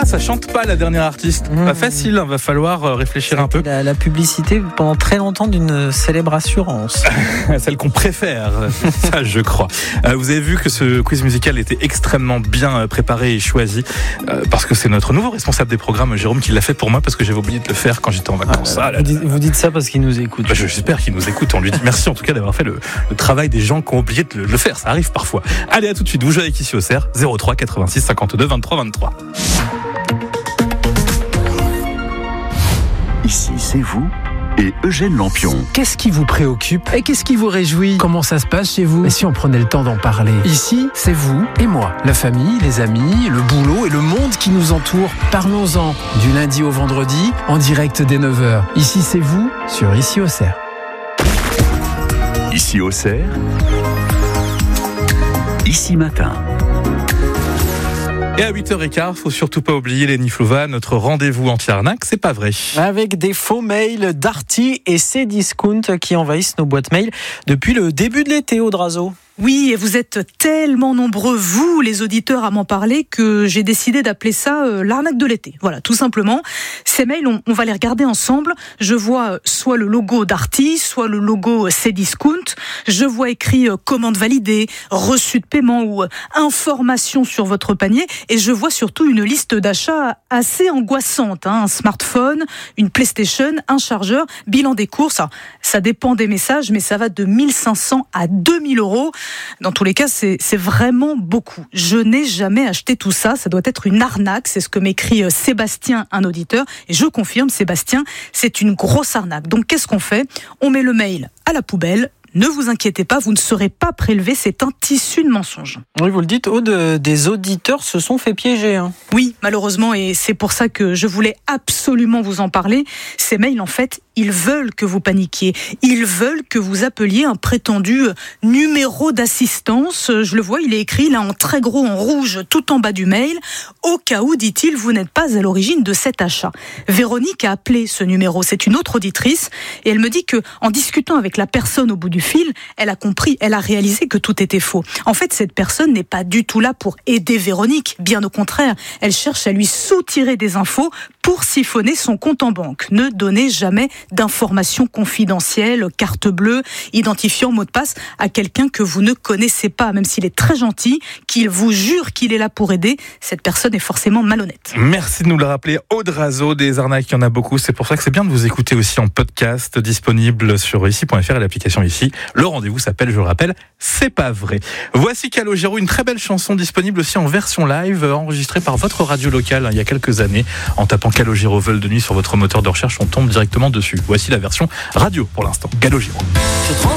ça chante pas la dernière artiste. Pas facile, va falloir réfléchir un peu. La publicité pendant très longtemps d'une célèbre assurance. Celle qu'on préfère, ça je crois. Vous avez vu que ce quiz musical était extrêmement bien préparé et choisi parce que c'est notre nouveau responsable des programmes, Jérôme, qui l'a fait pour moi parce que j'avais oublié de le faire quand j'étais en vacances. Vous dites ça parce qu'il nous écoute. J'espère qu'il nous écoute. On lui dit merci en tout cas d'avoir fait le travail des gens qui ont oublié de le faire. Ça arrive parfois. Allez, à tout de suite. Vous jouez avec Ici Auxerre, 03 86 52 23 23. Ici, c'est vous et Eugène Lampion. Qu'est-ce qui vous préoccupe et qu'est-ce qui vous réjouit? Comment ça se passe chez vous? Et si on prenait le temps d'en parler? Ici, c'est vous et moi. La famille, les amis, le boulot et le monde qui nous entoure. Parlons-en du lundi au vendredi, en direct dès 9h. Ici, c'est vous sur Ici Auxerre. Ici Auxerre, Ici Matin. Et à 8h15, faut surtout pas oublier Lénie Flouva, notre rendez-vous anti-arnaque, c'est pas vrai. Avec des faux mails Darty et Cdiscount qui envahissent nos boîtes mail depuis le début de l'été, Audrazo. Oui, et vous êtes tellement nombreux, vous, les auditeurs, à m'en parler, que j'ai décidé d'appeler ça l'arnaque de l'été. Voilà, tout simplement. Ces mails, on va les regarder ensemble. Je vois soit le logo Darty, soit le logo Cdiscount. Je vois écrit commande validée, reçu de paiement ou information sur votre panier. Et je vois surtout une liste d'achats assez angoissante. Un smartphone, une PlayStation, un chargeur, bilan des courses. Alors, ça dépend des messages, mais ça va de 1500 à 2000 euros. Dans tous les cas, c'est vraiment beaucoup. Je n'ai jamais acheté tout ça. Ça doit être une arnaque. C'est ce que m'écrit Sébastien, un auditeur. Et je confirme, Sébastien, c'est une grosse arnaque. Donc, qu'est-ce qu'on fait? On met le mail à la poubelle. Ne vous inquiétez pas, vous ne serez pas prélevé, c'est un tissu de mensonges. Oui, vous le dites, Aude, des auditeurs se sont fait piéger. Oui, malheureusement, et c'est pour ça que je voulais absolument vous en parler. Ces mails, en fait, ils veulent que vous paniquiez. Ils veulent que vous appeliez un prétendu numéro d'assistance. Je le vois, il est écrit là en très gros, en rouge, tout en bas du mail. Au cas où, dit-il, vous n'êtes pas à l'origine de cet achat. Véronique a appelé ce numéro. C'est une autre auditrice et elle me dit que, en discutant avec la personne au bout du fil, elle a compris, elle a réalisé que tout était faux. En fait, cette personne n'est pas du tout là pour aider Véronique. Bien au contraire, elle cherche à lui soutirer des infos pour siphonner son compte en banque. Ne donnez jamais d'informations confidentielles, carte bleue, identifiant mot de passe à quelqu'un que vous ne connaissez pas, même s'il est très gentil, qu'il vous jure qu'il est là pour aider. Cette personne est forcément malhonnête. Merci de nous le rappeler. Audrazo, des arnaques, il y en a beaucoup. C'est pour ça que c'est bien de vous écouter aussi en podcast, disponible sur ici.fr et l'application Ici. Le rendez-vous s'appelle, je le rappelle, C'est pas vrai. Voici Calogero, une très belle chanson disponible aussi en version live, enregistrée par votre radio locale il y a quelques années. En tapant Calogero Vol de nuit sur votre moteur de recherche, on tombe directement dessus. Voici la version radio pour l'instant. Calogero.